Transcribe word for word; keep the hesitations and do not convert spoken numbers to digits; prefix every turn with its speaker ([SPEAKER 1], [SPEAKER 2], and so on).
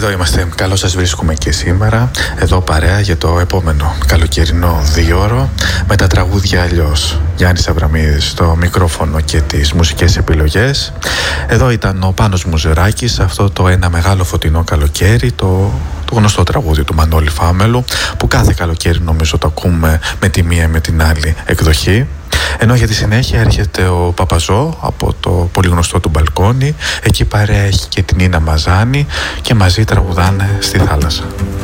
[SPEAKER 1] Εδώ είμαστε. Καλώς σας βρίσκουμε και σήμερα. Εδώ παρέα για το επόμενο καλοκαιρινό δίωρο με τα τραγούδια αλλιώς. Γιάννης Αβραμίδης στο μικρόφωνο και τις μουσικές επιλογές. Εδώ ήταν ο Πάνος Μουζεράκης, αυτό το ένα μεγάλο φωτεινό καλοκαίρι, το, το γνωστό τραγούδι του Μανώλη Φάμελου, που κάθε καλοκαίρι νομίζω το ακούμε με τη μία με την άλλη εκδοχή. Ενώ για τη συνέχεια έρχεται ο Παπαζό από το πολύ γνωστό του Μπαλκόνι. Εκεί παρέα έχει και την Ίνα Μαζάνη και μαζί τραγουδάνε στη θάλασσα.